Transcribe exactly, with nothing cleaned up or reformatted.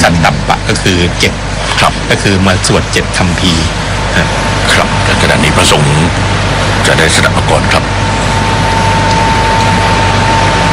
สัตตัปปะก็คือเจ็ดครับก็คือมาสวดเจ็ดคัมภีร์ครับขณะนี้พระสงฆ์จะได้สดับก่อนครับ